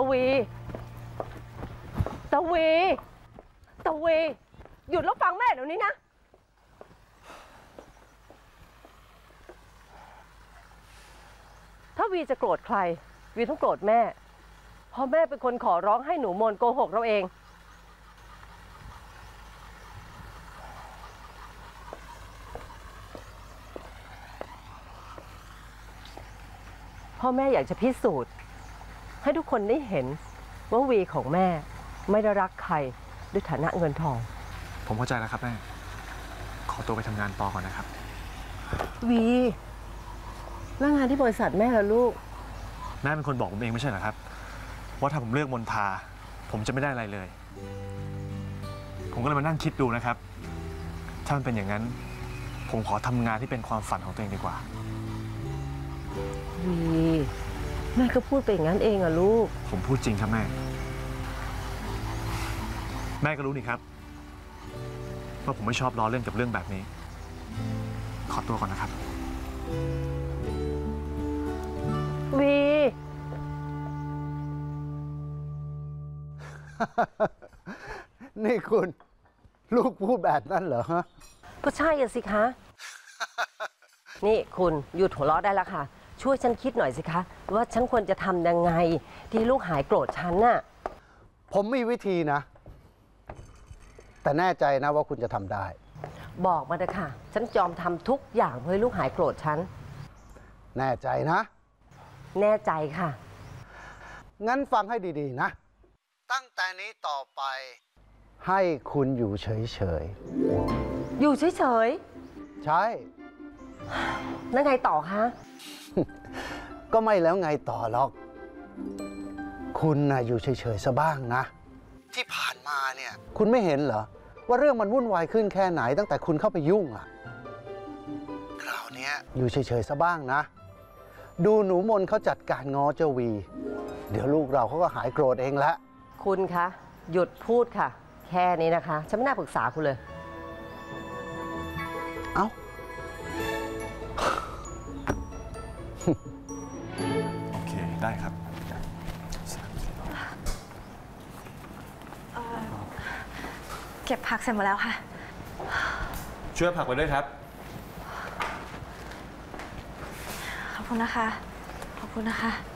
วีหยุดแล้วฟังแม่เดี๋ยวนี้นะถ้าวีจะโกรธใครวีต้องโกรธแม่เพราะแม่เป็นคนขอร้องให้หนูมนโกหกเราเองพ่อแม่อยากจะพิสูจน์ให้ทุกคนได้เห็นว่าวีของแม่ไม่ได้รักใครด้วยฐานะเงินทองผมเข้าใจแล้วครับแม่ขอตัวไปทำงานต่อก่อนนะครับวีแล้วงานที่บริษัทแม่ล่ะลูกแม่เป็นคนบอกผมเองไม่ใช่เหรอครับว่าถ้าผมเลือกมนทาผมจะไม่ได้อะไรเลยผมก็เลยมานั่งคิดดูนะครับถ้ามันเป็นอย่างนั้นผมขอทำงานที่เป็นความฝันของตัวเองดีกว่าวีแม่ก็พูดไปอย่างนั้นเองอะลูกผมพูดจริงครับแม่ก็รู้นี่ครับว่าผมไม่ชอบล้อเล่นกับเรื่องแบบนี้ขอตัวก่อนนะครับวีนี่คุณลูกพูดแบบนั้นเหรอฮะก็ใช่สิคะนี่คุณหยุดหัวเราะได้แล้วค่ะช่วยฉันคิดหน่อยสิคะว่าฉันควรจะทำยังไงที่ลูกหายโกรธฉันน่ะผมมีวิธีนะแต่แน่ใจนะว่าคุณจะทำได้บอกมาเถอะค่ะฉันยอมทำทุกอย่างเพื่อให้ลูกหายโกรธฉันแน่ใจนะแน่ใจค่ะงั้นฟังให้ดีๆนะตั้งแต่นี้ต่อไปให้คุณอยู่เฉยๆอยู่เฉยๆใช่แล้วไงต่อคะก็ไม่แล้วไงต่อหรอกคุณนะอยู่เฉยๆซะบ้างนะที่ผ่านมาเนี่ยคุณไม่เห็นเหรอว่าเรื่องมันวุ่นวายขึ้นแค่ไหนตั้งแต่คุณเข้าไปยุ่งอ่ะคราวนี้อยู่เฉยๆซะบ้างนะดูหนูมนเขาจัดการง้อเจ้าวีเดี๋ยวลูกเราเขาก็หายโกรธเองละคุณคะหยุดพูดค่ะแค่นี้นะคะฉันไม่น่าปรึกษาคุณเลยเอ้าโอเคได้ครับเก็บผักเสร็จหมดแล้วค่ะช่วยผักไปด้วยครับขอบคุณนะคะขอบคุณนะคะ